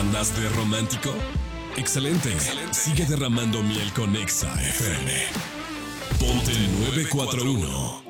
¿Andas de romántico? Excelente. Sigue derramando miel con Exa FM. Ponte 941.